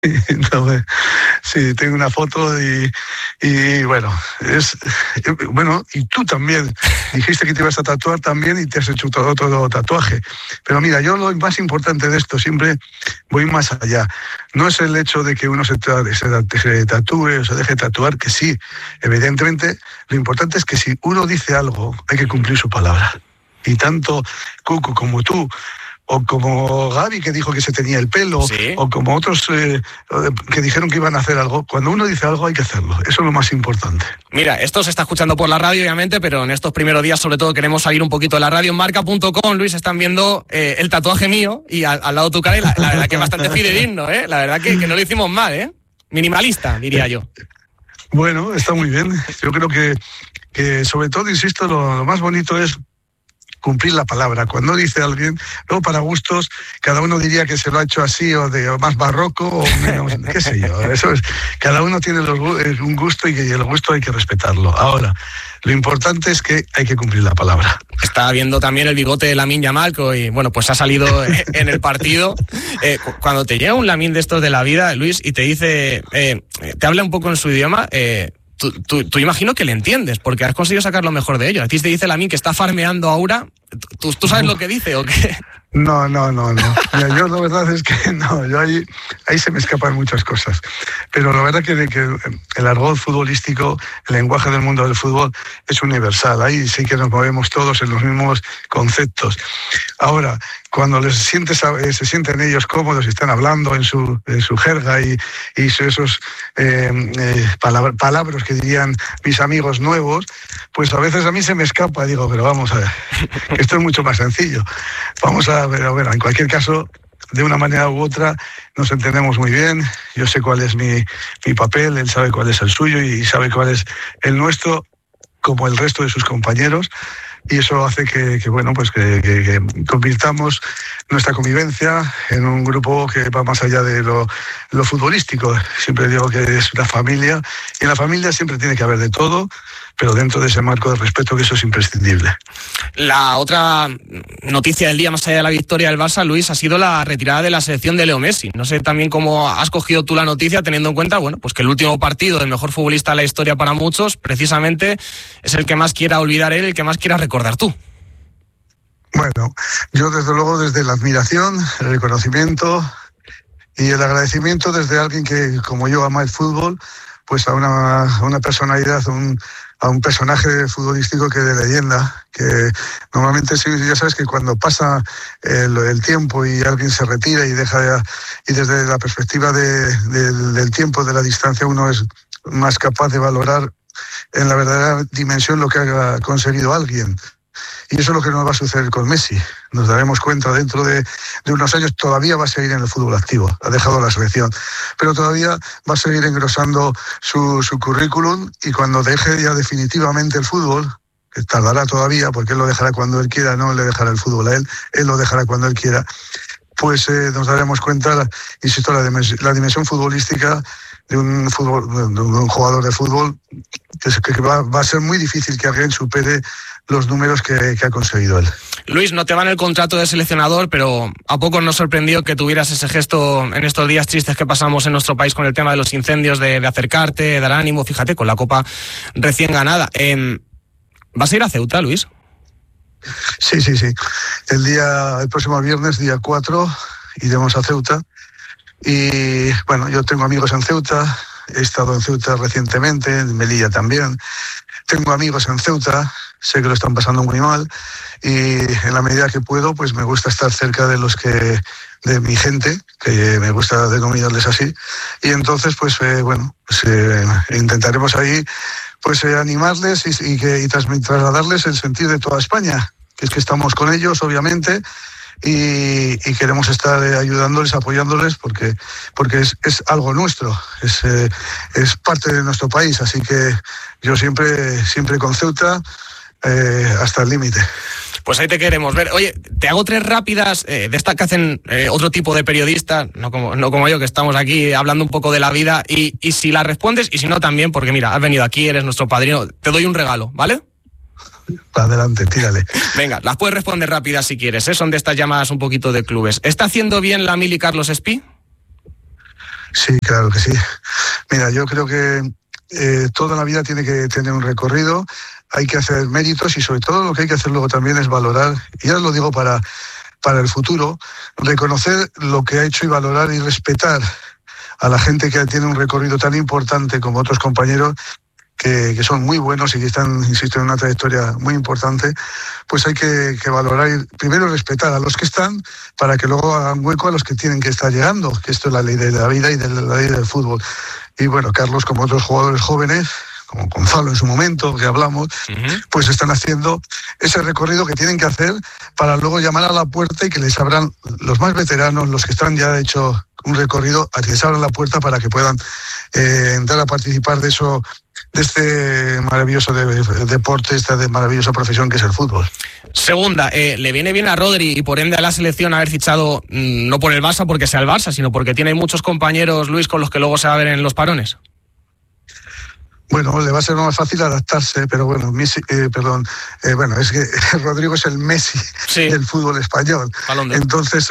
No, sí, tengo una foto y bueno, bueno, y tú también dijiste que te ibas a tatuar también y te has hecho todo tatuaje. Pero mira, yo lo más importante de esto siempre voy más allá. No es el hecho de que uno se tatúe o se deje tatuar, que sí, evidentemente, lo importante es que si uno dice algo, hay que cumplir su palabra. Y tanto Cuco como tú, o como Gaby, que dijo que se tenía el pelo, ¿Sí? O como otros que dijeron que iban a hacer algo. Cuando uno dice algo hay que hacerlo, eso es lo más importante. Mira, esto se está escuchando por la radio, obviamente, pero en estos primeros días, sobre todo, queremos salir un poquito de la radio. En marca.com, Luis, están viendo el tatuaje mío y al lado tu cara, y la verdad que es bastante fidedigno, ¿eh? La verdad que no lo hicimos mal, ¿eh? Minimalista, diría yo. Bueno, está muy bien. Yo creo que sobre todo, insisto, lo más bonito es cumplir la palabra. Cuando dice alguien, luego para gustos, cada uno diría que se lo ha hecho así o más barroco o menos, qué sé yo. Eso es, cada uno tiene un gusto y el gusto hay que respetarlo. Ahora, lo importante es que hay que cumplir la palabra. Está viendo también el bigote de Lamine Yamal, y bueno, pues ha salido en el partido. Cuando te llega un Lamine de estos de la vida, Luis, y te dice, te habla un poco en su idioma, Tú imagino que le entiendes, porque has conseguido sacar lo mejor de ello. A ti te dice Lamine que está farmeando ahora. ¿Tú sabes lo que dice o qué? No. Mira, yo la verdad es que no, yo ahí se me escapan muchas cosas. Pero la verdad que el argot futbolístico, el lenguaje del mundo del fútbol es universal. Ahí sí que nos movemos todos en los mismos conceptos. Ahora, cuando se sienten ellos cómodos y están hablando en su jerga y esos palabras que dirían mis amigos nuevos, pues a veces a mí se me escapa. Digo, pero vamos a ver, que esto es mucho más sencillo. Vamos a ver, en cualquier caso, de una manera u otra nos entendemos muy bien. Yo sé cuál es mi papel, él sabe cuál es el suyo y sabe cuál es el nuestro, como el resto de sus compañeros. Y eso hace que convirtamos nuestra convivencia en un grupo que va más allá de lo futbolístico. Siempre digo que es una familia, y en la familia siempre tiene que haber de todo, pero dentro de ese marco de respeto, que eso es imprescindible. La otra noticia del día, más allá de la victoria del Barça, Luis, ha sido la retirada de la selección de Leo Messi. No sé también cómo has cogido tú la noticia, teniendo en cuenta, bueno, pues que el último partido del mejor futbolista de la historia para muchos, precisamente, es el que más quiera olvidar él, el que más quiera recordar tú. Bueno, yo desde luego desde la admiración, el reconocimiento y el agradecimiento desde alguien que, como yo, ama el fútbol, pues a una personalidad, a un personaje futbolístico que de leyenda, que normalmente sí, ya sabes que cuando pasa el tiempo y alguien se retira y desde la perspectiva del tiempo, de la distancia, uno es más capaz de valorar en la verdadera dimensión lo que ha conseguido alguien. Y eso es lo que nos va a suceder con Messi. Nos daremos cuenta dentro de unos años, todavía va a seguir en el fútbol activo, ha dejado la selección, pero todavía va a seguir engrosando su currículum, y cuando deje ya definitivamente el fútbol, que tardará todavía, porque él lo dejará cuando él quiera, no le dejará el fútbol a él lo dejará cuando él quiera, pues nos daremos cuenta, insisto, la dimensión futbolística de un jugador de fútbol, que va a ser muy difícil que alguien supere los números que ha conseguido él. Luis, no te va en el contrato de seleccionador, pero ¿a poco nos sorprendió que tuvieras ese gesto en estos días tristes que pasamos en nuestro país con el tema de los incendios, de acercarte, de dar ánimo? Fíjate, con la Copa recién ganada. ¿Vas a ir a Ceuta, Luis? Sí. El próximo viernes, día 4, iremos a Ceuta. Y bueno, yo tengo amigos en Ceuta, he estado en Ceuta recientemente, en Melilla también. Tengo amigos en Ceuta, sé que lo están pasando muy mal, y en la medida que puedo, pues me gusta estar cerca de de mi gente, que me gusta denominarles así. Y entonces, intentaremos ahí animarles y trasladarles el sentir de toda España, que es que estamos con ellos, obviamente, y queremos estar ayudándoles, apoyándoles, porque es algo nuestro, es parte de nuestro país. Así que yo siempre con Ceuta hasta el límite. Pues ahí te queremos ver. Oye, te hago 3 rápidas de estas que hacen otro tipo de periodistas, no como yo, que estamos aquí hablando un poco de la vida, y si la respondes, y si no también, porque mira, has venido aquí, eres nuestro padrino, te doy un regalo, ¿vale? Adelante, tírale. Venga, las puedes responder rápidas si quieres, ¿eh? Son de estas llamadas un poquito de clubes. ¿Está haciendo bien la Mili Carlos Espí? Sí, claro que sí. Mira, yo creo que toda la vida tiene que tener un recorrido, hay que hacer méritos y sobre todo lo que hay que hacer luego también es valorar, y ya lo digo para el futuro, reconocer lo que ha hecho y valorar y respetar a la gente que tiene un recorrido tan importante como otros compañeros que son muy buenos y que están, insisto, en una trayectoria muy importante. Pues hay que valorar y primero respetar a los que están para que luego hagan hueco a los que tienen que estar llegando, que esto es la ley de la vida y de la ley del fútbol. Y bueno, Carlos, como otros jugadores jóvenes, como Gonzalo en su momento, que hablamos, pues están haciendo ese recorrido que tienen que hacer para luego llamar a la puerta y que les abran los más veteranos, los que están ya hecho un recorrido, a que les abran la puerta para que puedan entrar a participar de eso, de este maravilloso deporte, esta maravillosa profesión que es el fútbol. Segunda, le viene bien a Rodri y por ende a la selección haber fichado no por el Barça porque sea el Barça, sino porque tiene muchos compañeros, Luis, con los que luego se va a ver en los parones. Bueno, le va a ser más fácil adaptarse, pero bueno, bueno, es que Rodrigo es el Messi del fútbol español. Entonces,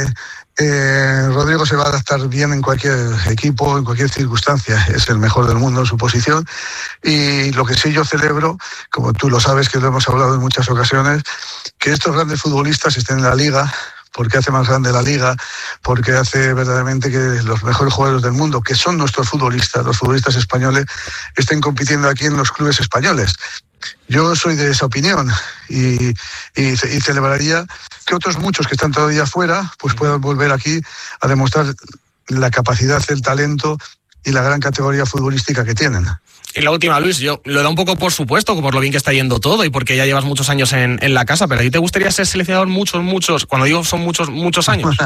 Rodrigo se va a adaptar bien en cualquier equipo, en cualquier circunstancia. Es el mejor del mundo en su posición. Y lo que sí yo celebro, como tú lo sabes, que lo hemos hablado en muchas ocasiones, que estos grandes futbolistas estén en la Liga, porque hace más grande la Liga, porque hace verdaderamente que los mejores jugadores del mundo, que son nuestros futbolistas, los futbolistas españoles, estén compitiendo aquí en los clubes españoles. Yo soy de esa opinión y celebraría que otros muchos que están todavía fuera pues puedan volver aquí a demostrar la capacidad, el talento y la gran categoría futbolística que tienen. Y la última, Luis, yo lo da un poco por supuesto, por lo bien que está yendo todo y porque ya llevas muchos años en la casa, pero ¿a ti te gustaría ser seleccionador muchos, cuando digo son muchos años?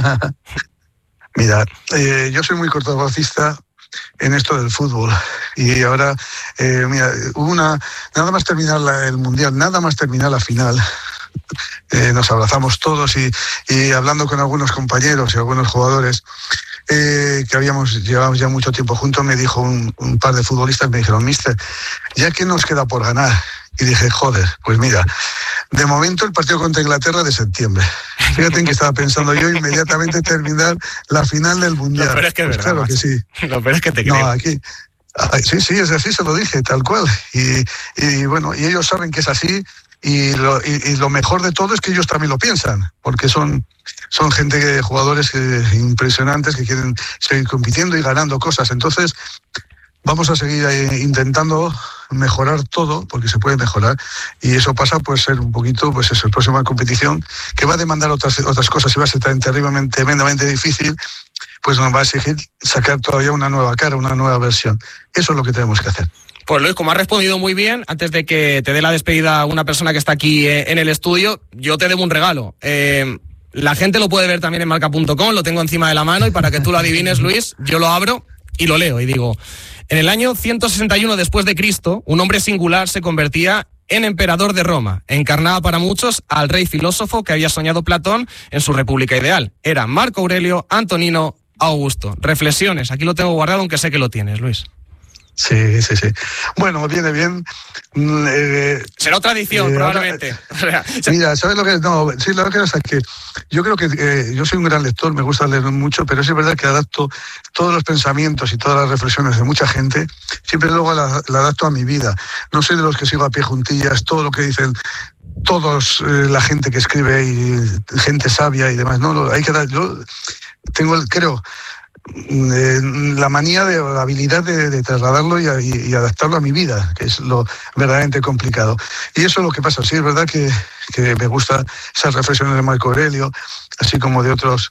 Mira, yo soy muy cortoplacista en esto del fútbol y ahora, mira, nada más terminar el Mundial, nada más terminar la final, nos abrazamos todos y hablando con algunos compañeros y algunos jugadores, que llevamos ya mucho tiempo juntos, me dijo un par de futbolistas, me dijeron: míster, ¿ya qué nos queda por ganar? Y dije: joder, pues mira, de momento el partido contra Inglaterra de septiembre. Fíjate en que estaba pensando yo inmediatamente terminar la final del Mundial. No, pero es que pues verdad, claro que sí. No, pero es que te creo. No, aquí... Sí, es así, se lo dije, tal cual. Y bueno, y ellos saben que es así. Y lo mejor de todo es que ellos también lo piensan, porque son gente, jugadores impresionantes que quieren seguir compitiendo y ganando cosas. Entonces vamos a seguir intentando mejorar todo, porque se puede mejorar, y eso pasa por ser un poquito, pues eso, la próxima competición, que va a demandar otras cosas y va a ser tan tremendamente difícil, pues nos va a exigir sacar todavía una nueva cara, una nueva versión. Eso es lo que tenemos que hacer. Pues Luis, como has respondido muy bien, antes de que te dé la despedida una persona que está aquí en el estudio, yo te debo un regalo. La gente lo puede ver también en marca.com, lo tengo encima de la mano y para que tú lo adivines, Luis, yo lo abro y lo leo y digo: en el año 161 después de Cristo, un hombre singular se convertía en emperador de Roma. Encarnaba para muchos al rey filósofo que había soñado Platón en su república ideal. Era Marco Aurelio Antonino Augusto. Reflexiones, aquí lo tengo guardado, aunque sé que lo tienes, Luis. Sí. Bueno, viene bien. Será otra edición, probablemente. Mira, ¿sabes lo que es? No, sí, la verdad es que yo creo que yo soy un gran lector, me gusta leer mucho, pero sí es verdad que adapto todos los pensamientos y todas las reflexiones de mucha gente, siempre luego la adapto a mi vida. No soy de los que sigo a pie juntillas todo lo que dicen todos, la gente que escribe y gente sabia y demás. No, hay que dar. Yo tengo creo, la manía la habilidad de trasladarlo y adaptarlo a mi vida, que es lo verdaderamente complicado. Y eso es lo que pasa. Sí, es verdad que me gustan esas reflexiones de Marco Aurelio, así como de otros,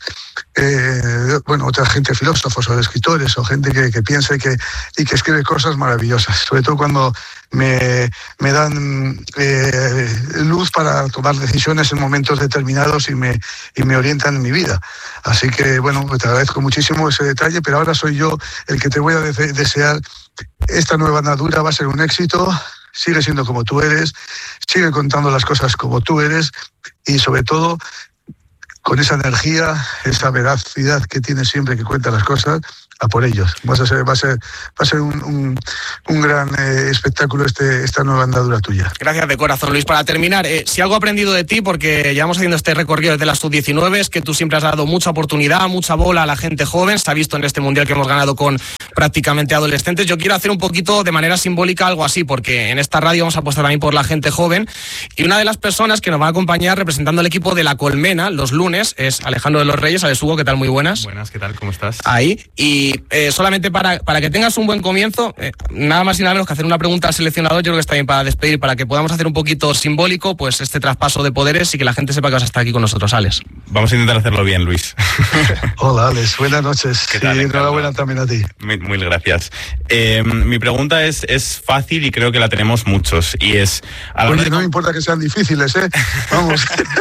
otra gente, filósofos o de escritores o gente que piensa y que escribe cosas maravillosas, sobre todo cuando me dan luz para tomar decisiones en momentos determinados y me orientan en mi vida. Así que, bueno, pues te agradezco muchísimo ese detalle, pero ahora soy yo el que te voy a desear esta nueva andadura. Va a ser un éxito. Sigue siendo como tú eres, sigue contando las cosas como tú eres y sobre todo con esa energía, esa veracidad que tienes siempre que cuentas las cosas, a por ellos. Va a ser un gran espectáculo esta nueva andadura tuya. Gracias de corazón, Luis. Para terminar, si algo he aprendido de ti, porque llevamos haciendo este recorrido desde las sub-19, es que tú siempre has dado mucha oportunidad, mucha bola a la gente joven. Se ha visto en este mundial que hemos ganado con prácticamente adolescentes. Yo quiero hacer un poquito de manera simbólica algo así, porque en esta radio vamos a apostar también por la gente joven. Y una de las personas que nos va a acompañar representando al equipo de La Colmena los lunes es Alejandro de los Reyes. Alex Hugo, ¿qué tal? Muy buenas. Buenas, ¿qué tal? ¿Cómo estás? Ahí. Y solamente para que tengas un buen comienzo, nada más y nada menos que hacer una pregunta al seleccionador. Yo creo que está bien para despedir, para que podamos hacer un poquito simbólico pues este traspaso de poderes y que la gente sepa que vas a estar aquí con nosotros, Alex. Vamos a intentar hacerlo bien, Luis. Hola, Alex. Buenas noches. ¿Qué tal? Y enhorabuena también a ti. Muy gracias. Mi pregunta es fácil y creo que la tenemos muchos. Y es... Oye, no me importa que sean difíciles, ¿eh? Vamos.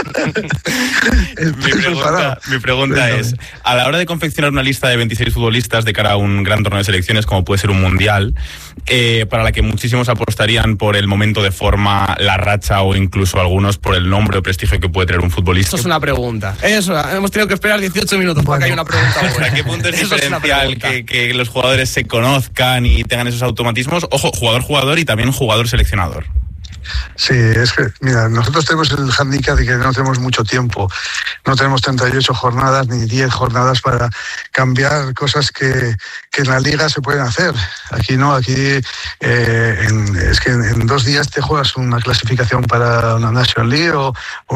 Mi pregunta es, a la hora de confeccionar una lista de 26 futbolistas de cara a un gran torneo de selecciones, como puede ser un mundial, para la que muchísimos apostarían por el momento de forma, la racha o incluso algunos por el nombre o prestigio que puede tener un futbolista. Eso es una pregunta. Eso, hemos tenido que esperar 18 minutos para que haya una pregunta. ¿Hasta qué punto es diferencial que los jugadores se conozcan y tengan esos automatismos? Ojo, jugador y también jugador-seleccionador. Sí, es que, mira, nosotros tenemos el hándicap de que no tenemos mucho tiempo. No tenemos 38 jornadas ni 10 jornadas para cambiar cosas que en la liga se pueden hacer. Aquí no, aquí es que en 2 días te juegas una clasificación para una National League o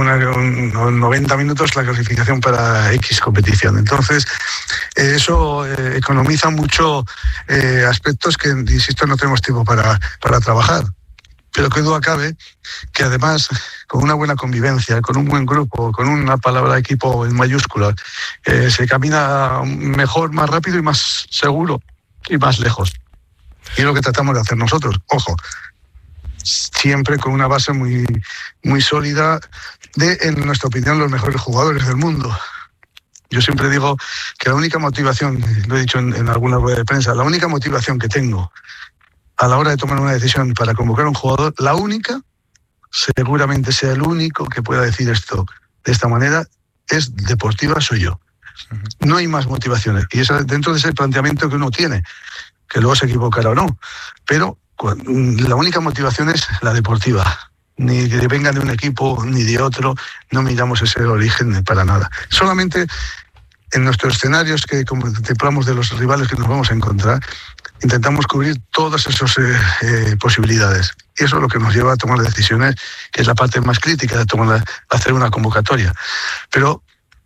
90 minutos la clasificación para X competición. Entonces, eso economiza mucho aspectos que, insisto, no tenemos tiempo para trabajar. Pero que duda cabe que además, con una buena convivencia, con un buen grupo, con una palabra equipo en mayúsculas, se camina mejor, más rápido y más seguro y más lejos. Y es lo que tratamos de hacer nosotros. Ojo, siempre con una base muy, muy sólida de, en nuestra opinión, los mejores jugadores del mundo. Yo siempre digo que la única motivación, lo he dicho en alguna rueda de prensa, la única motivación que tengo a la hora de tomar una decisión para convocar a un jugador, la única, seguramente sea el único que pueda decir esto de esta manera, es deportiva, soy yo. No hay más motivaciones. Y eso dentro de ese planteamiento que uno tiene, que luego se equivocará o no. Pero la única motivación es la deportiva. Ni que venga de un equipo ni de otro, no miramos ese origen para nada. Solamente en nuestros escenarios que contemplamos de los rivales que nos vamos a encontrar, intentamos cubrir todas esas posibilidades. Y eso es lo que nos lleva a tomar decisiones, que es la parte más crítica de hacer una convocatoria. Pero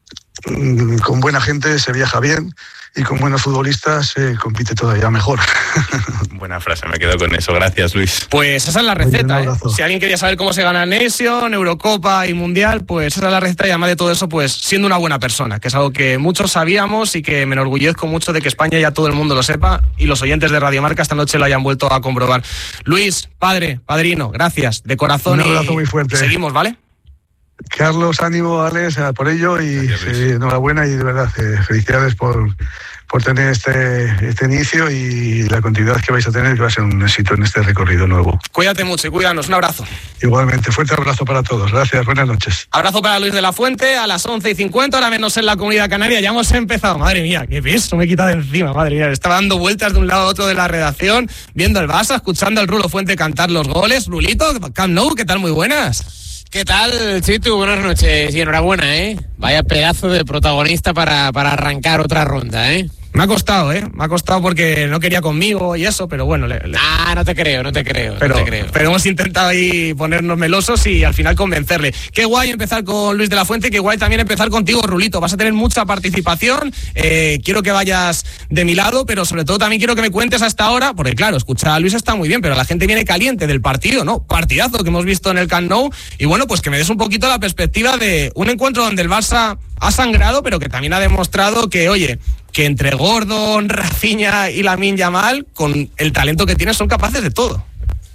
con buena gente se viaja bien y con buenos futbolistas se compite todavía mejor. Buena frase, me quedo con eso. Gracias, Luis. Pues esa es la receta. Si alguien quería saber cómo se gana Nation, Eurocopa y Mundial, pues esa es la receta, y además de todo eso, pues siendo una buena persona, que es algo que muchos sabíamos y que me enorgullezco mucho de que España ya todo el mundo lo sepa y los oyentes de Radio Marca esta noche lo hayan vuelto a comprobar. Luis, padrino, gracias, de corazón. Un abrazo muy fuerte. Seguimos, ¿vale? Carlos, ánimo, Alex, por ello y enhorabuena y de verdad felicidades por tener este inicio y la continuidad que vais a tener, que va a ser un éxito en este recorrido nuevo. Cuídate mucho y cuídanos, un abrazo. Igualmente, fuerte abrazo para todos, gracias, buenas noches. Abrazo para Luis de la Fuente a las 11:50, ahora menos en la Comunidad Canaria, ya hemos empezado, madre mía, qué peso me he quitado de encima, madre mía, estaba dando vueltas de un lado a otro de la redacción, viendo el Barça, escuchando al Rulo Fuente cantar los goles. Rulito, Camp Nou, ¿qué tal? Muy buenas. ¿Qué tal, Chitu? Buenas noches y enhorabuena, ¿eh? Vaya pedazo de protagonista para arrancar otra ronda, ¿eh? Me ha costado, me ha costado porque no quería conmigo y eso, pero bueno. No te creo. Pero hemos intentado ahí ponernos melosos y al final convencerle. Qué guay empezar con Luis de la Fuente, qué guay también empezar contigo, Rulito. Vas a tener mucha participación, quiero que vayas de mi lado, pero sobre todo también quiero que me cuentes hasta ahora, porque claro, escuchar a Luis está muy bien, pero la gente viene caliente del partido, ¿no? Partidazo que hemos visto en el Camp Nou, y bueno, pues que me des un poquito la perspectiva de un encuentro donde el Barça ha sangrado, pero que también ha demostrado que, oye, que entre Gordon, Rafinha y Lamine Yamal, con el talento que tienen, son capaces de todo.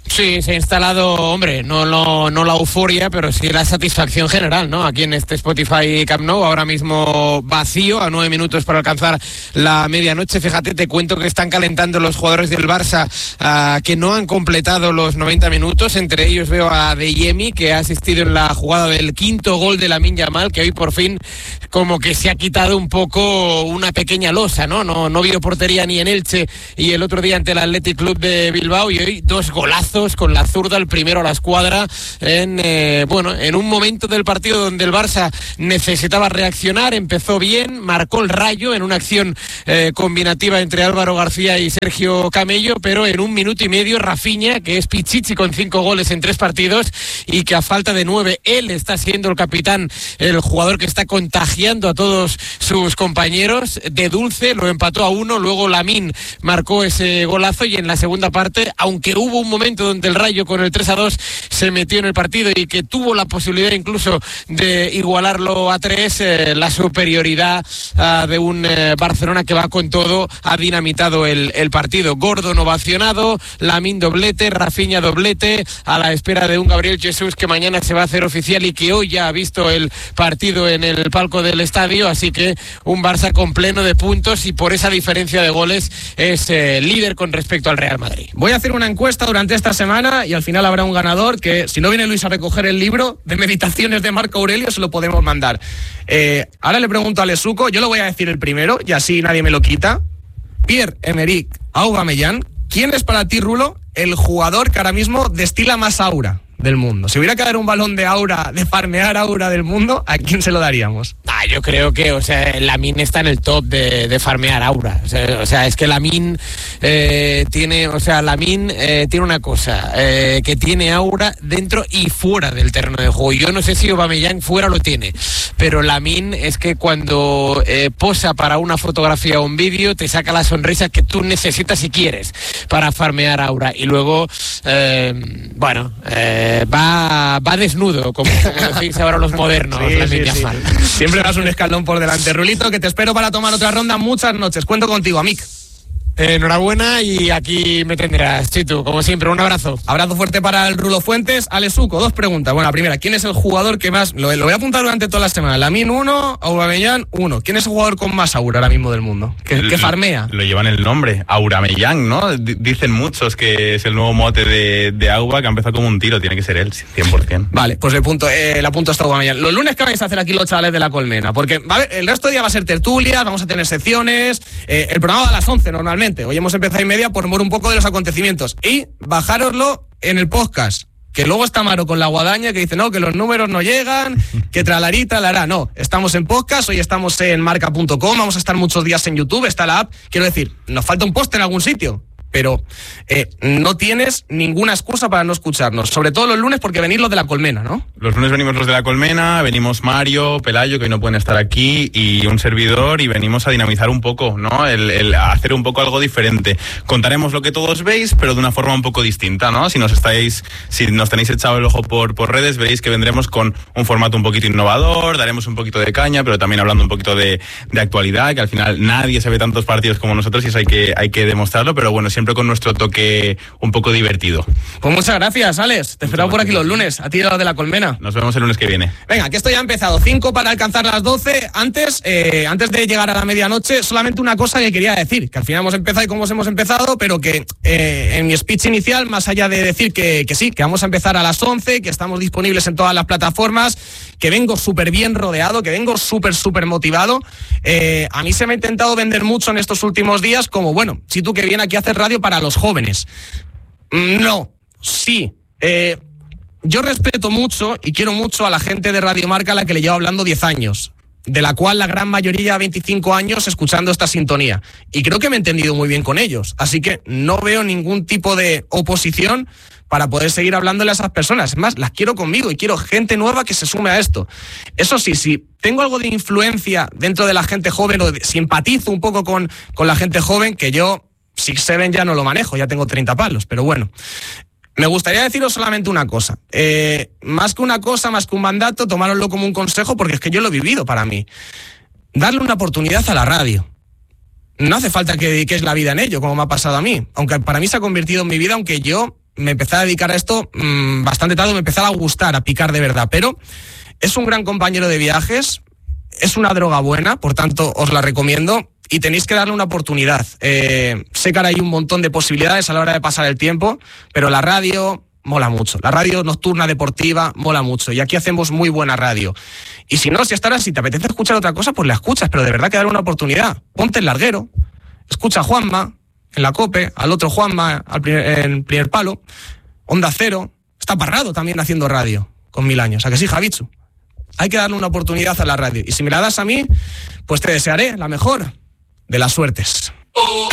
Sí, se ha instalado, hombre, no la euforia, pero sí la satisfacción general, ¿no? Aquí en este Spotify Camp Nou, ahora mismo vacío, a 9 minutos para alcanzar la medianoche. Fíjate, te cuento que están calentando los jugadores del Barça que no han completado los 90 minutos. Entre ellos veo a Deyemi, que ha asistido en la jugada del quinto gol de Lamine Yamal, que hoy por fin como que se ha quitado un poco una pequeña losa, ¿no? No vio portería ni en Elche y el otro día ante el Athletic Club de Bilbao, y hoy 2 golazos con la zurda, el primero a la escuadra en un momento del partido donde el Barça necesitaba reaccionar. Empezó bien, marcó el Rayo en una acción combinativa entre Álvaro García y Sergio Camello, pero en 1 minuto y medio Rafinha, que es Pichichi con 5 goles en 3 partidos y que a falta de 9 él está siendo el capitán, el jugador que está contagiando a todos sus compañeros, de dulce, lo empató a 1, luego Lamine marcó ese golazo y en la segunda parte, aunque hubo un momento donde el Rayo con el 3-2 se metió en el partido y que tuvo la posibilidad incluso de igualarlo a 3, la superioridad de un Barcelona que va con todo ha dinamitado el partido. Gordon ovacionado, Lamine doblete, Rafinha doblete, a la espera de un Gabriel Jesús que mañana se va a hacer oficial y que hoy ya ha visto el partido en el palco del estadio, así que un Barça con pleno de puntos y por esa diferencia de goles es líder con respecto al Real Madrid. Voy a hacer una encuesta durante esta semana y al final habrá un ganador que, si no viene Luis a recoger el libro de meditaciones de Marco Aurelio, se lo podemos mandar. Ahora le pregunto a Lesuco, yo lo voy a decir el primero y así nadie me lo quita. Pierre-Emerick Aubameyang, ¿quién es para ti, Rulo, el jugador que ahora mismo destila más aura del mundo? Si hubiera que dar un balón de aura, de farmear aura del mundo, ¿a quién se lo daríamos? Yo creo que, Lamine está en el top de farmear aura. O sea, es que Lamine tiene una cosa, que tiene aura dentro y fuera del terreno de juego. Yo no sé si Aubameyang fuera lo tiene, pero Lamine es que cuando posa para una fotografía o un vídeo, te saca la sonrisa que tú necesitas y quieres para farmear aura. Y luego, va desnudo, como decís ahora los modernos. Sí. Siempre vas un escalón por delante. Rulito, que te espero para tomar otra ronda. Muchas noches. Cuento contigo, Amic. Enhorabuena y aquí me tendrás, Chitu, como siempre, un abrazo. Abrazo fuerte para el Rulo Fuentes. Alesuco, 2 preguntas. Bueno, la primera, ¿quién es el jugador que más... Lo voy a apuntar durante toda la semana. Lamine 1, Aubameyang 1. ¿Quién es el jugador con más aura ahora mismo del mundo? Que farmea. Lo llevan el nombre, Aubameyang, ¿no? Dicen muchos que es el nuevo mote de Auba, que ha empezado como un tiro. Tiene que ser él, 100%. Vale, pues le apunto hasta Aubameyang. Los lunes, ¿qué vais a hacer aquí los chavales de La Colmena? Porque el resto del día va a ser tertulia, vamos a tener secciones. El programa va a las 11 normalmente. Hoy hemos empezado y media por mor un poco de los acontecimientos. Y bajároslo en el podcast. Que luego está Maro con la guadaña que dice, no, que los números no llegan, que tralarí, tralará. No, estamos en podcast, hoy estamos en marca.com, vamos a estar muchos días en YouTube, está la app. Quiero decir, nos falta un post en algún sitio, pero no tienes ninguna excusa para no escucharnos, sobre todo los lunes, porque venís los de La Colmena, ¿no? Los lunes venimos los de La Colmena, venimos Mario, Pelayo, que hoy no pueden estar aquí, y un servidor, y venimos a dinamizar un poco, ¿no? A hacer un poco algo diferente. Contaremos lo que todos veis, pero de una forma un poco distinta, ¿no? Si nos tenéis echado el ojo por redes, veréis que vendremos con un formato un poquito innovador, daremos un poquito de caña, pero también hablando un poquito de actualidad, que al final nadie se ve tantos partidos como nosotros y eso hay que demostrarlo, pero bueno, siempre con nuestro toque un poco divertido. Pues muchas gracias, Alex. Te esperamos por aquí los lunes. A ti de La Colmena. Nos vemos el lunes que viene. Venga, que esto ya ha empezado. 5 para alcanzar las 12. Antes de llegar a la medianoche, solamente una cosa que quería decir. Que al final hemos empezado y como hemos empezado, pero que en mi speech inicial, más allá de decir que sí, que vamos a empezar a las 11, que estamos disponibles en todas las plataformas, que vengo súper bien rodeado, que vengo súper motivado. A mí se me ha intentado vender mucho en estos últimos días como, bueno, si tú que vienes aquí a hacer radio para los jóvenes. No, sí. Yo respeto mucho y quiero mucho a la gente de Radio Marca a la que le llevo hablando 10 años, de la cual la gran mayoría lleva 25 años escuchando esta sintonía. Y creo que me he entendido muy bien con ellos. Así que no veo ningún tipo de oposición para poder seguir hablándole a esas personas. Es más, las quiero conmigo y quiero gente nueva que se sume a esto. Eso sí, si tengo algo de influencia dentro de la gente joven o simpatizo un poco con la gente joven, que yo 6-7 ya no lo manejo, ya tengo 30 palos, pero bueno. Me gustaría deciros solamente una cosa. Más que una cosa, más que un mandato, tomároslo como un consejo, porque es que yo lo he vivido para mí. Darle una oportunidad a la radio. No hace falta que dediquéis la vida en ello, como me ha pasado a mí. Aunque para mí se ha convertido en mi vida, aunque yo me empecé a dedicar a esto bastante tarde, me empezaba a gustar, a picar de verdad, pero es un gran compañero de viajes, es una droga buena, por tanto os la recomiendo y tenéis que darle una oportunidad. Sé que ahora hay un montón de posibilidades a la hora de pasar el tiempo, pero la radio mola mucho. La radio nocturna deportiva mola mucho y aquí hacemos muy buena radio. Y si no, si te apetece escuchar otra cosa, pues la escuchas, pero de verdad que darle una oportunidad. Ponte el larguero, escucha a Juanma en la COPE, al otro Juanma en primer palo, Onda Cero, está Parrado también haciendo radio con 1000 años. ¿A que sí, Javichu? Hay que darle una oportunidad a la radio. Y si me la das a mí, pues te desearé la mejor de las suertes.